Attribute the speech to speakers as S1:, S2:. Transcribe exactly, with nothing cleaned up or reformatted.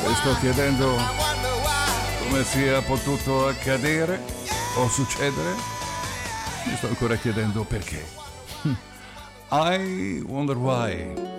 S1: Mi sto chiedendo come sia potuto accadere o succedere. Mi sto ancora chiedendo perché. I wonder why.